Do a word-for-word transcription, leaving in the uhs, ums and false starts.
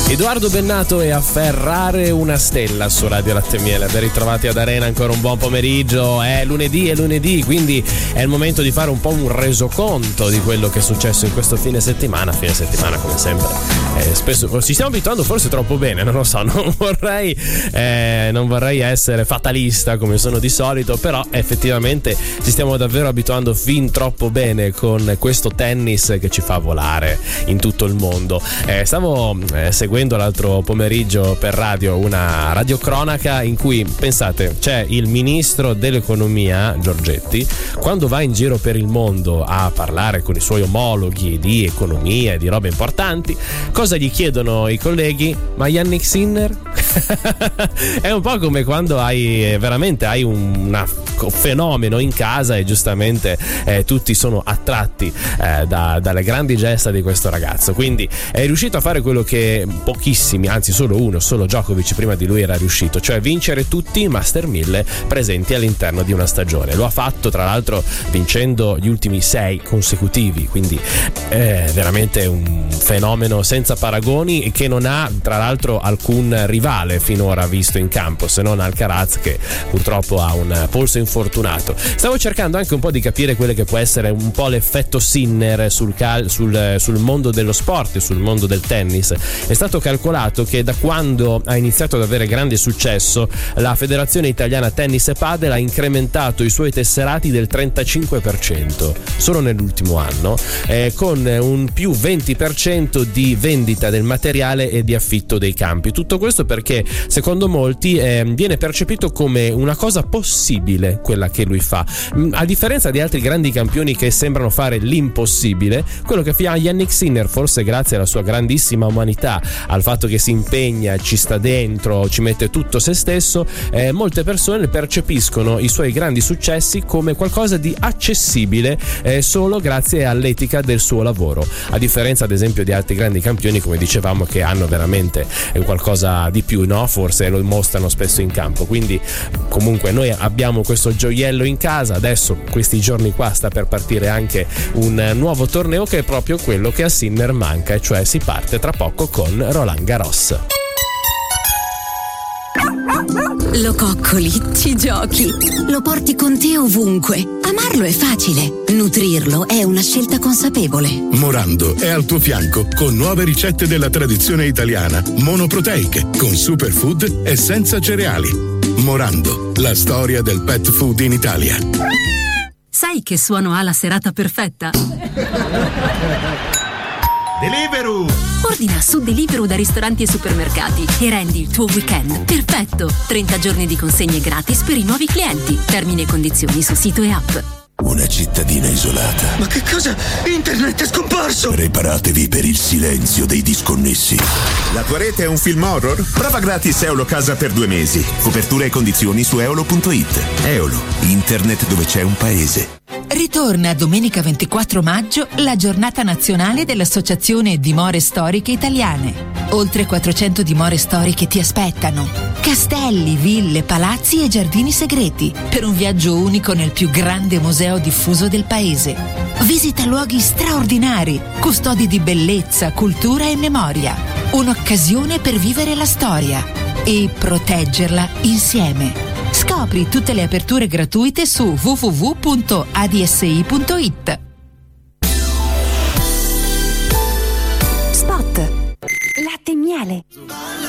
Edoardo Bennato e Afferrare una stella su Radio Latte e Miele. Ben ritrovati ad Arena, ancora un buon pomeriggio. È lunedì, è lunedì, quindi è il momento di fare un po' un resoconto di quello che è successo in questo fine settimana. Fine settimana, come sempre, eh, spesso ci stiamo abituando forse troppo bene, non lo so, non vorrei, eh, non vorrei essere fatalista come sono di solito, però effettivamente ci stiamo davvero abituando fin troppo bene con questo tennis che ci fa volare in tutto il mondo. Eh, stavo eh, seguendo l'altro pomeriggio per radio una radiocronaca in cui, pensate, c'è il ministro dell'economia Giorgetti, quando va in giro per il mondo a parlare con i suoi omologhi di economia e di robe importanti, cosa gli chiedono i colleghi? Ma Jannik Sinner? È un po' come quando hai veramente hai un fenomeno in casa e giustamente eh, tutti sono attratti eh, da, dalle grandi gesta di questo ragazzo. Quindi è riuscito a fare quello che pochissimi, anzi solo uno, solo Djokovic prima di lui era riuscito, cioè vincere tutti i Master mille presenti all'interno di una stagione. Lo ha fatto tra l'altro vincendo gli ultimi sei consecutivi, quindi è veramente un fenomeno senza paragoni e che non ha tra l'altro alcun rivale finora visto in campo, se non Alcaraz, che purtroppo ha un polso infortunato. Stavo cercando anche un po' di capire quello che può essere un po' l'effetto Sinner sul, cal- sul, sul mondo dello sport, sul mondo del tennis. È stato calcolato che da quando ha iniziato ad avere grande successo la Federazione Italiana Tennis e Padel ha incrementato i suoi tesserati del trentacinque per cento solo nell'ultimo anno, eh, con un più venti per cento di vendita del materiale e di affitto dei campi. Tutto questo perché secondo molti eh, viene percepito come una cosa possibile quella che lui fa, a differenza di altri grandi campioni che sembrano fare l'impossibile. Quello che fa Jannik Sinner, forse grazie alla sua grandissima umanità, al fatto che si impegna, ci sta dentro, ci mette tutto se stesso, eh, molte persone percepiscono i suoi grandi successi come qualcosa di accessibile eh, solo grazie all'etica del suo lavoro, a differenza ad esempio di altri grandi campioni, come dicevamo, che hanno veramente qualcosa di più, no? Forse lo mostrano spesso in campo. Quindi comunque noi abbiamo questo gioiello in casa. Adesso questi giorni qua sta per partire anche un nuovo torneo che è proprio quello che a Sinner manca, e cioè si parte tra poco con Roland Garros. Lo coccoli, ci giochi, lo porti con te ovunque. Amarlo è facile, nutrirlo è una scelta consapevole. Morando è al tuo fianco con nuove ricette della tradizione italiana, monoproteiche, con superfood e senza cereali. Morando, la storia del pet food in Italia. Sai che suono ha la serata perfetta? Deliveroo! Ordina su Deliveroo da ristoranti e supermercati e rendi il tuo weekend perfetto. trenta giorni di consegne gratis per i nuovi clienti. Termini e condizioni su sito e app. Una cittadina isolata. Ma che cosa? Internet è scomparso! Preparatevi per il silenzio dei disconnessi. La tua rete è un film horror? Prova gratis Eolo Casa per due mesi. Copertura e condizioni su eolo punto it. Eolo, internet dove c'è un paese. Ritorna domenica ventiquattro maggio la giornata nazionale dell'Associazione Dimore Storiche Italiane. Oltre quattrocento dimore storiche ti aspettano. Castelli, ville, palazzi e giardini segreti per un viaggio unico nel più grande museo diffuso del paese. Visita luoghi straordinari, custodi di bellezza, cultura e memoria. Un'occasione per vivere la storia e proteggerla insieme. Scopri tutte le aperture gratuite su w w w punto a d s i punto it. Spot. Latte e miele.